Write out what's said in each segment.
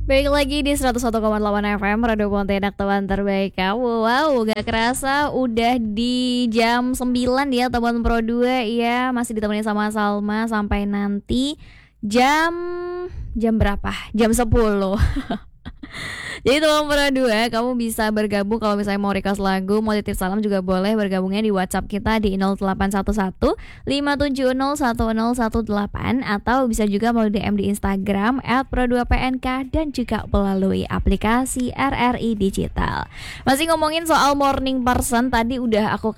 Baik lagi di 101,8 FM Radio Pontianak, teman terbaik kamu. Wow, gak kerasa udah di jam 9 ya teman Pro 2 ya. Masih ditemani sama Salma sampai nanti jam jam berapa? Jam 10. Jadi teman Pro 2, kamu bisa bergabung kalau misalnya mau request lagu, mau titip salam juga boleh bergabungnya di WhatsApp kita di 0811 570 1018 atau bisa juga melalui DM di Instagram @pro2pnk dan juga melalui aplikasi RRI Digital. Masih ngomongin soal morning person, tadi udah aku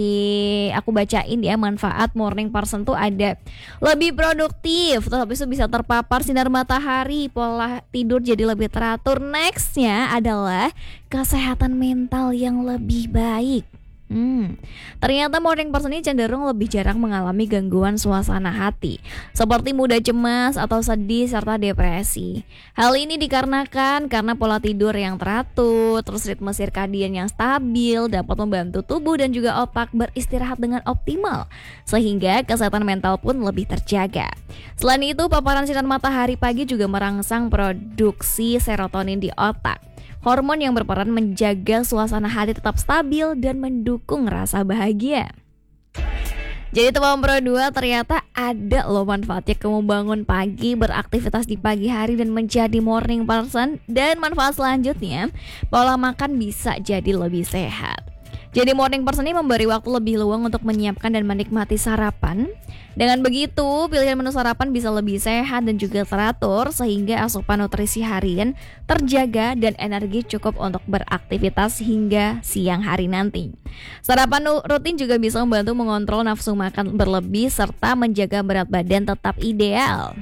bacain ya manfaat morning person tuh ada lebih produktif, terus habis itu bisa terpapar sinar matahari, pola tidur jadi lebih teratur. Nextnya adalah kesehatan mental yang lebih baik. Ternyata morning person ini cenderung lebih jarang mengalami gangguan suasana hati seperti mudah cemas atau sedih serta depresi. Hal ini dikarenakan karena pola tidur yang teratur, terus ritme sirkadian yang stabil dapat membantu tubuh dan juga otak beristirahat dengan optimal, sehingga kesehatan mental pun lebih terjaga. Selain itu, paparan sinar matahari pagi juga merangsang produksi serotonin di otak, hormon yang berperan menjaga suasana hati tetap stabil dan mendukung rasa bahagia. Jadi teman Pro 2, ternyata ada loh manfaatnya kamu bangun pagi, beraktivitas di pagi hari dan menjadi morning person. Dan manfaat selanjutnya, pola makan bisa jadi lebih sehat. Jadi morning person ini memberi waktu lebih luang untuk menyiapkan dan menikmati sarapan. Dengan begitu, pilihan menu sarapan bisa lebih sehat dan juga teratur, sehingga asupan nutrisi harian terjaga dan energi cukup untuk beraktivitas hingga siang hari nanti. Sarapan rutin juga bisa membantu mengontrol nafsu makan berlebih serta menjaga berat badan tetap ideal.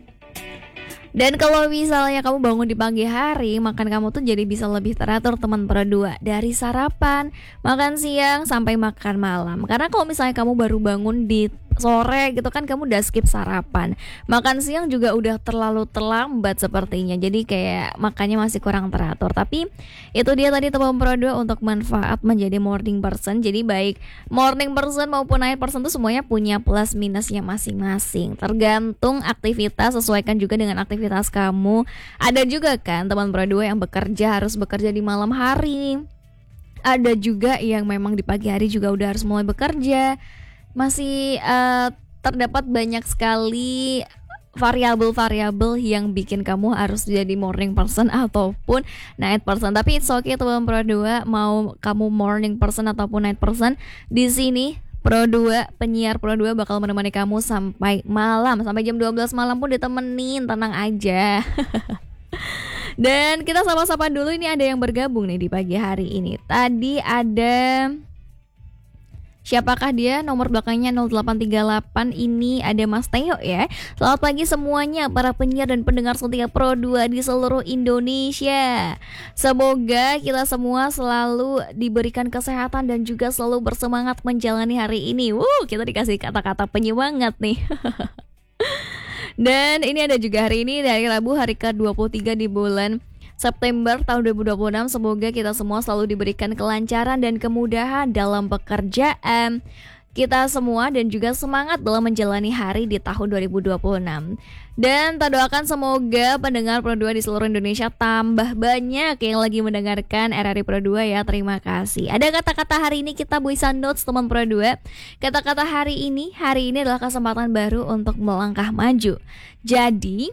Dan kalau misalnya kamu bangun di pagi hari, makan kamu tuh jadi bisa lebih teratur teman Pro 2. Dari sarapan, makan siang, sampai makan malam. Karena kalau misalnya kamu baru bangun di sore gitu kan, kamu udah skip sarapan, makan siang juga udah terlalu terlambat sepertinya. Jadi kayak makannya masih kurang teratur. Tapi itu dia tadi teman Pro 2 untuk manfaat menjadi morning person. Jadi baik morning person maupun night person tuh semuanya punya plus minusnya masing-masing. Tergantung aktivitas, sesuaikan juga dengan aktivitas kamu. Ada juga kan teman Pro 2 yang harus bekerja di malam hari. Ada juga yang memang di pagi hari juga udah harus mulai bekerja. Masih terdapat banyak sekali variabel-variabel yang bikin kamu harus jadi morning person ataupun night person. Tapi it's okay teman Pro 2, mau kamu morning person ataupun night person, di sini Pro 2, penyiar Pro 2 bakal menemani kamu sampai malam, sampai jam 12 malam pun ditemenin, tenang aja. Dan kita sapa-sapa dulu, ini ada yang bergabung nih di pagi hari ini. Tadi ada, siapakah dia? Nomor belakangnya 0838. Ini ada Mas Teo ya. Selamat pagi semuanya para penyiar dan pendengar setia Pro 2 di seluruh Indonesia. Semoga kita semua selalu diberikan kesehatan dan juga selalu bersemangat menjalani hari ini. Kita dikasih kata-kata penyemangat nih. Dan ini ada juga hari ini, dari Rabu, hari ke-23 di bulan September tahun 2026. Semoga kita semua selalu diberikan kelancaran dan kemudahan dalam pekerjaan kita semua dan juga semangat dalam menjalani hari di tahun 2026. Dan kita doakan semoga pendengar Pro 2 di seluruh Indonesia tambah banyak yang lagi mendengarkan RRI Pro 2 ya. Terima kasih. Ada kata-kata hari ini, kita buisan notes teman Pro 2. Kata-kata hari ini adalah kesempatan baru untuk melangkah maju. Jadi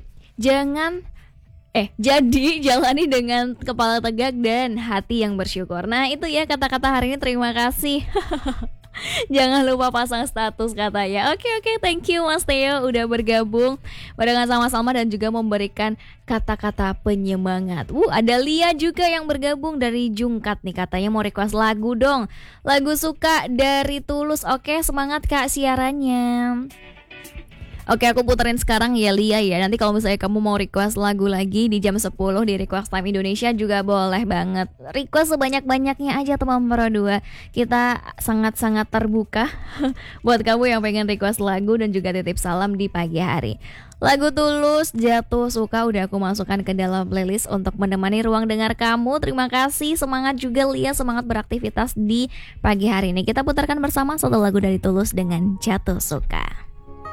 jalani dengan kepala tegak dan hati yang bersyukur. Nah itu ya kata-kata hari ini, terima kasih. Jangan lupa pasang status katanya. Oke, thank you Mas Theo udah bergabung barengan sama Salma dan juga memberikan kata-kata penyemangat. Ada Lia juga yang bergabung dari Jungkat nih, katanya mau request lagu dong. Lagu Suka dari Tulus. Oke, semangat Kak siarannya. Oke, aku puterin sekarang ya Lia ya. Nanti kalau misalnya kamu mau request lagu lagi di jam 10 di Request Time Indonesia juga boleh banget. Request sebanyak-banyaknya aja teman Pro 2. Kita sangat-sangat terbuka buat kamu yang pengen request lagu dan juga titip salam di pagi hari. Lagu Tulus Jatuh Suka udah aku masukkan ke dalam playlist untuk menemani ruang dengar kamu. Terima kasih, semangat juga Lia, semangat beraktivitas di pagi hari ini. Kita putarkan bersama satu lagu dari Tulus dengan Jatuh Suka.